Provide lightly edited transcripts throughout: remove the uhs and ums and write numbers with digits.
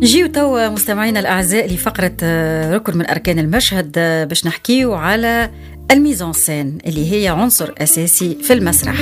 نجيو توا مستمعينا الأعزاء لفقرة ركن من أركان المشهد باش نحكيو على الميزانسين اللي هي عنصر أساسي في المسرح.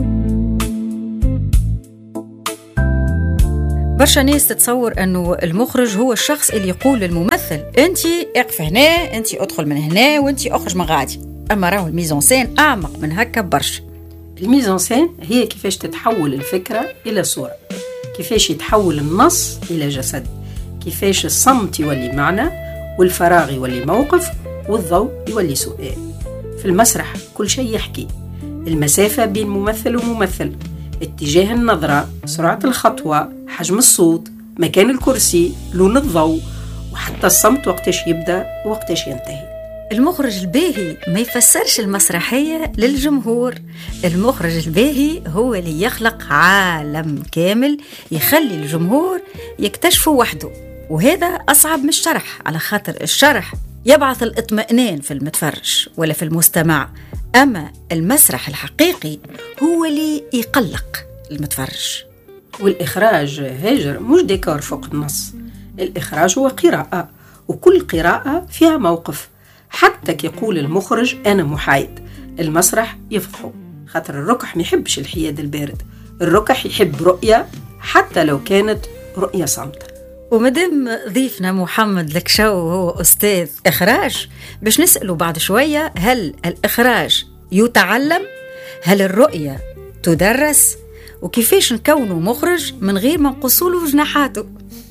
برشا ناس تتصور أنه المخرج هو الشخص اللي يقول للممثل أنتي اقف هنا، أنتي ادخل من هنا، وأنتي اخرج من غادي. أما راهو الميزانسين أعمق من هكا برشا. الميزانسين هي كيفاش تتحول الفكرة إلى صورة، كيفاش يتحول النص إلى جسد، كيفاش الصمت يولي معنى والفراغ يولي موقف والضوء يولي سؤال. في المسرح كل شيء يحكي، المسافة بين ممثل وممثل، اتجاه النظرة، سرعة الخطوة، حجم الصوت، مكان الكرسي، لون الضوء، وحتى الصمت وقتاش يبدأ ووقتاش ينتهي. المخرج الباهي ما يفسرش المسرحية للجمهور، المخرج الباهي هو اللي يخلق عالم كامل يخلي الجمهور يكتشفه وحده، وهذا أصعب من الشرح، على خاطر الشرح يبعث الاطمئنان في المتفرج ولا في المستمع، أما المسرح الحقيقي هو اللي يقلق المتفرج. والإخراج هاجر مش ديكور فوق النص، الإخراج هو قراءة، وكل قراءة فيها موقف. حتى كيقول المخرج أنا محايد، المسرح يفضحه، خاطر الركح ما يحبش الحياد البارد، الركح يحب رؤية حتى لو كانت رؤية صامتة. ومدام ضيفنا محمد لكشو هو أستاذ إخراج، باش نسأله بعد شوية هل الإخراج يتعلم؟ هل الرؤية تدرس؟ وكيفاش نكونه مخرج من غير ما نقصوله جناحاته؟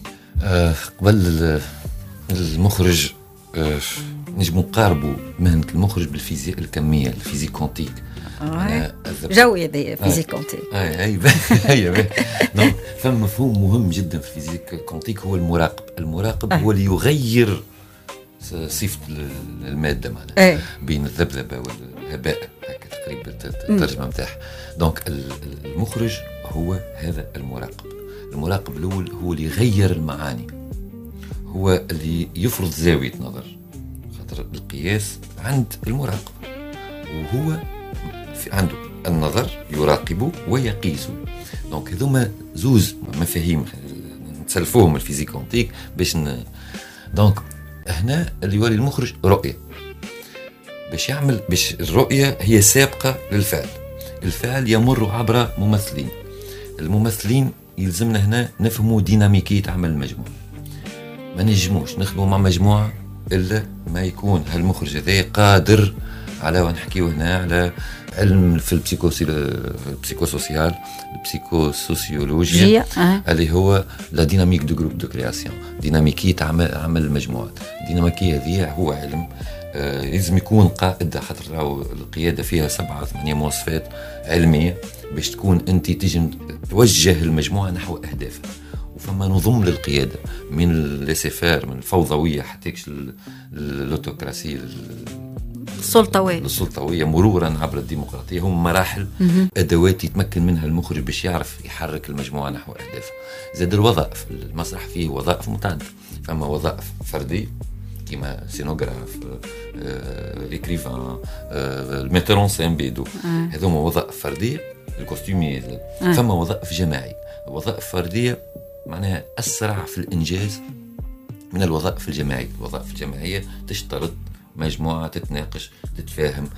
قبل المخرج نجم نقاربوا مهنة المخرج بالفيزياء الكمية، الفيزيك كونتيك. جوي هذا فيزيك كونتيك. هي فما مفهوم مهم جدا في الفيزيك كونتيك، هو المراقب هو اللي يغير صفة المادة معنا بين الذبذبة والهباء، هكا تقريبا الترجمة متاعها. دونك المخرج هو هذا المراقب الأول، هو اللي يغير المعاني، هو اللي يفرض زاوية نظر، خاطر القياس عند المراقب، وهو عنده النظر يراقبه ويقيسه. دونك هذوما زوز مفاهيم نتسلفوهم الفيزيك كونتيك باش دونك هنا اللي يولي المخرج رؤية، باش الرؤية هي سابقة للفعل، الفعل يمر عبر الممثلين يلزمنا هنا نفهموا ديناميكية عمل المجموعة. ما نجموش نخدموا مع مجموعة إلا ما يكون هالمخرج هذا قادر على ونحكيه هنا على علم في البسيكوسوسيال البسيكوسوسيولوجيا اللي هو لا ديناميك دو جروب دو كرياسيون، ديناميكية عمل المجموعات. الديناميكية هذه هو علم لازم يكون قائد، خاطر القيادة فيها 7-8 مواصفات علمية باش تكون أنت تجم توجه المجموعة نحو أهدافها. وفما نظم للقيادة من الليسيفير، من الفوضوية حتى اللوتوكراسي السلطوية مرورا عبر الديمقراطية. هم مراحل أدوات يتمكن منها المخرج باش يعرف يحرك المجموعة نحو أهدافها. زاد الوظائف، المسرح فيه وظائف متعددة، فما وظائف فردية كيما سينوغراف، ليكريفان، الميتر سين بيدو، هذوما وظائف فردية، الكوستيمي. فما وظائف جماعية، وظائف فردية معناها أسرع في الإنجاز من الوظائف الجماعية. الوظائف الجماعية تشترط مجموعة تتناقش، تتفاهم،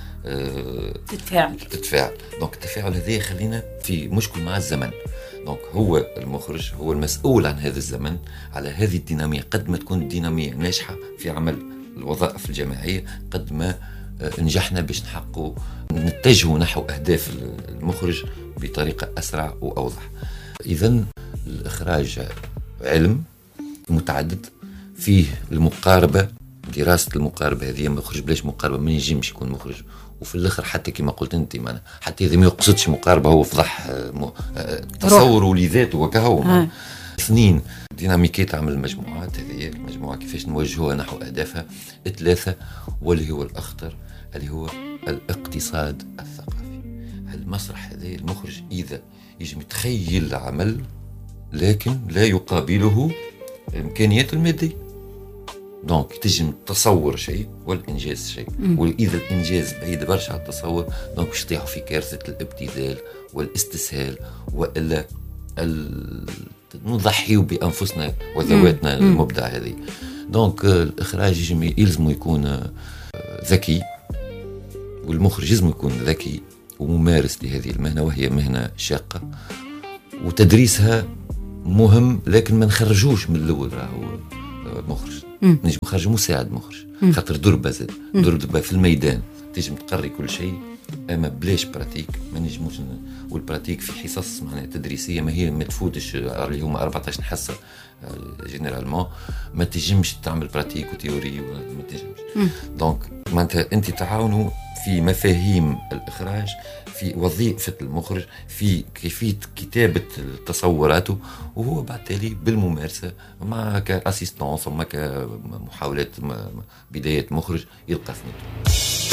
تتفاعل. دونك التفاعل هذا يخلينا في مشكل مع الزمن. دونك هو المخرج هو المسؤول عن هذا الزمن، على هذه الدينامية. قد ما تكون الدينامية ناجحة في عمل الوظائف الجماعية، قد ما نجحنا باش نحققوا نتجهوا نحو أهداف المخرج بطريقة أسرع وأوضح. إذن الإخراج علم متعدد، فيه المقاربة، دراسة المقاربة هذه. مخرج بلاش مقاربة ما ينجمش يكون مخرج. وفي الآخر حتى كما قلت أنت معنا، حتى إذا ما يقصدش مقاربة هو فضح تصوره لذاته وكهو. 2 ديناميكية عمل المجموعات هذه، المجموعة كيفاش نوجهها نحو أهدافها. 3 واللي هو الأخطر اللي هو الاقتصاد الثقافي. المسرح هذا المخرج إذا يجب يتخيل عمل لكن لا يقابله الإمكانيات المادية، دونك تجم تصور شيء والإنجاز شيء. وإذا الإنجاز بعيد برشا على التصور، دونك باش تطيحوا في كارثة الابتذال والاستسهال، وإلا نضحيوا بانفسنا وذواتنا المبدعه هذه. دونك الاخراج يلزم يكون ذكي، والمخرج لازم يكون ذكي وممارس لهذه المهنه، وهي مهنه شاقه وتدريسها مهم، لكن ما نخرجوش من الاول راهو مخرج، نجم نخرج مساعد مخرج، خاطر دربه في الميدان تنجم تقري كل شيء، اما بلاش براتيك ما نجموش. والبراتيك في حصص معناها تدريسيه ما هي ما تفوتش اللي هما 14 حصه جينيرالمون، ما تنجمش تعمل براتيك وتيوري ما تنجمش. دونك معناتها انت تعاونوا في مفاهيم الاخراج، في وظيفه المخرج، في كيفيه كتابه تصوراته، وهو بعد تالي بالممارسه مع كاسيستونس ومع كمحاولات بدايه مخرج يلقى ثمته.